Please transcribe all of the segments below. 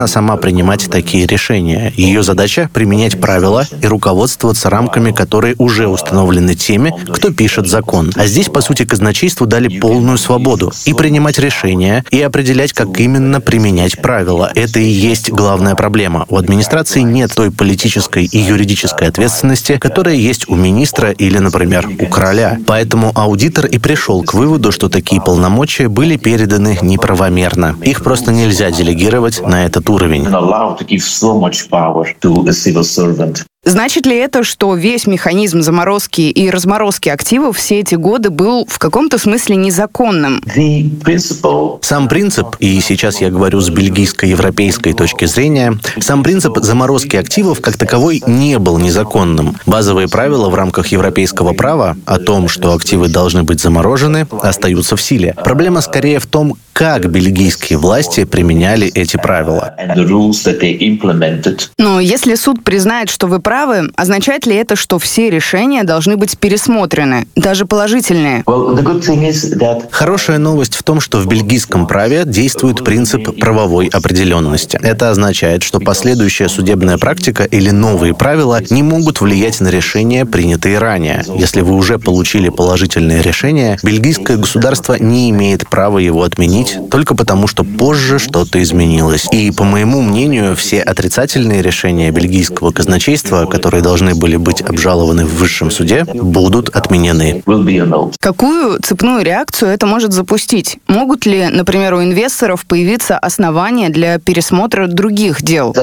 сама принимать такие решения. Ее задача — применять правила и руководствоваться рамками, которые уже установлены теми, кто пишет закон. А здесь, по сути, казначейству дали полную свободу и принимать решения, и определять, как именно применять правила. Это и есть главная проблема. У администрации нет той политической и юридической ответственности, которая есть у министра или, например, у короля. Поэтому аудитор и пришел к выводу, что такие полномочия были переданы неправомерно. Их просто нельзя делегировать на этот уровень. Значит ли это, что весь механизм заморозки и разморозки активов все эти годы был в каком-то смысле незаконным? Сам принцип, и сейчас я говорю с бельгийско-европейской точки зрения, сам принцип заморозки активов как таковой не был незаконным. Базовые правила в рамках европейского права о том, что активы должны быть заморожены, остаются в силе. Проблема скорее в том, как бельгийские власти применяли эти правила. Но если суд признает, что вы правы, означает ли это, что все решения должны быть пересмотрены, даже положительные? Хорошая новость в том, что в бельгийском праве действует принцип правовой определенности. Это означает, что последующая судебная практика или новые правила не могут влиять на решения, принятые ранее. Если вы уже получили положительное решение, бельгийское государство не имеет права его отменить только потому, что позже что-то изменилось. И, по моему мнению, все отрицательные решения бельгийского казначейства, которые должны были быть обжалованы в высшем суде, будут отменены. Какую цепную реакцию это может запустить? Могут ли, например, у инвесторов появиться основания для пересмотра других дел?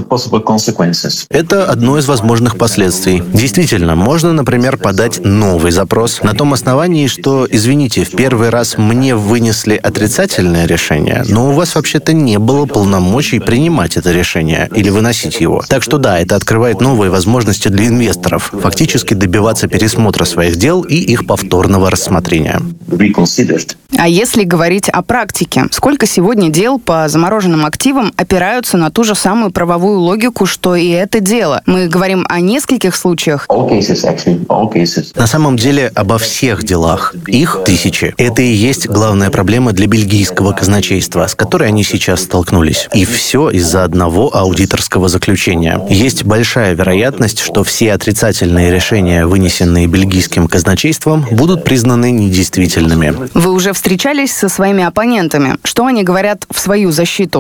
Это одно из возможных последствий. Действительно, можно, например, подать новый запрос на том основании, что, извините, в первый раз мне вынесли отрицательное решение, но у вас вообще-то не было полномочий принимать это решение или выносить его. Так что да, это открывает новые возможности для инвесторов, фактически добиваться пересмотра своих дел и их повторного рассмотрения. А если говорить о практике, сколько сегодня дел по замороженным активам опираются на ту же самую правовую логику, что и это дело? Мы говорим о нескольких случаях? На самом деле обо всех делах. Их тысячи. Это и есть главная проблема для бельгийского казначейства, с которой они сейчас столкнулись. И все из-за одного аудиторского заключения. Есть большая вероятность, что все отрицательные решения, вынесенные бельгийским казначейством, будут признаны недействительными. Вы уже встречались со своими оппонентами? Что они говорят в свою защиту?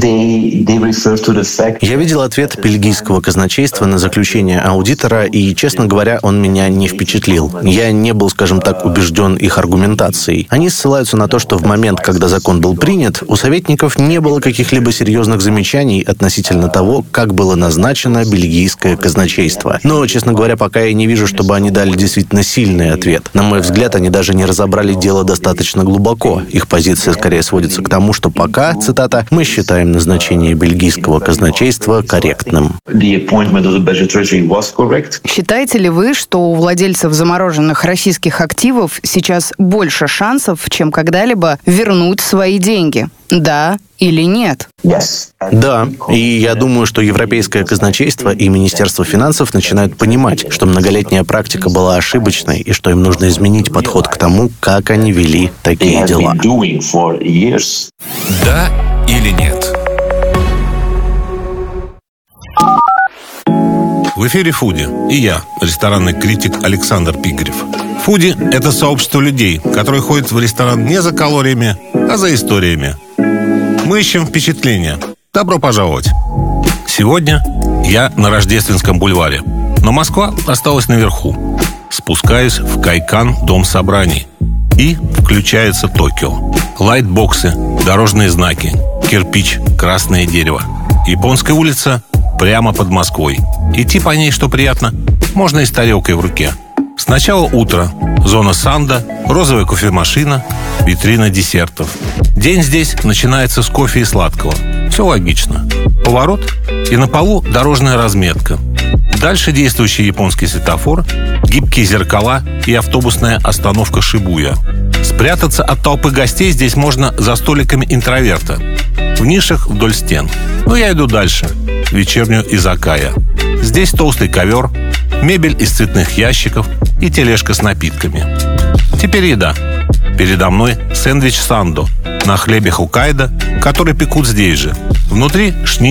Я видел ответ бельгийского казначейства на заключение аудитора, и, честно говоря, он меня не впечатлил. Я не был, скажем так, убежден их аргументацией. Они ссылаются на то, что в момент, когда закон был принят, у советников не было каких-либо серьезных замечаний относительно того, как было назначено бельгийское казначейство. Но, честно говоря, пока я не вижу, чтобы они дали действительно сильный ответ. На мой взгляд, они даже не разобрали дело достаточно глубоко. Их позиция скорее сводится к тому, что пока, цитата, «мы считаем назначение бельгийского казначейства корректным». Считаете ли вы, что у владельцев замороженных российских активов сейчас больше шансов, чем когда-либо, вернуть свои деньги? Да или нет? Да, и я думаю, что Европейское казначейство и Министерство финансов начинают понимать, что многолетняя практика была ошибочной и что им нужно изменить подход к тому, как они вели такие дела. Да или нет? В эфире «Фуди» и я, ресторанный критик Александр Пигарев. «Фуди» — это сообщество людей, которые ходят в ресторан не за калориями, а за историями. Мы ищем впечатления. Добро пожаловать! Сегодня я на Рождественском бульваре, но Москва осталась наверху. Спускаюсь в Кайкан, дом собраний, и включается Токио. Лайтбоксы, дорожные знаки, кирпич, красное дерево. Японская улица прямо под Москвой. Идти по ней, что приятно, можно и с тарелкой в руке. Сначала утро, зона санда, розовая кофемашина, витрина десертов. День здесь начинается с кофе и сладкого. Все логично. Поворот, и на полу дорожная разметка. Дальше действующий японский светофор, гибкие зеркала и автобусная остановка Шибуя. Спрятаться от толпы гостей здесь можно за столиками интроверта, в нишах вдоль стен. Но я иду дальше, в вечернюю изакая. Здесь толстый ковер, мебель из цветных ящиков и тележка с напитками. Теперь еда. Передо мной сэндвич сандо, на хлебе Хоккайдо, который пекут здесь же. Внутри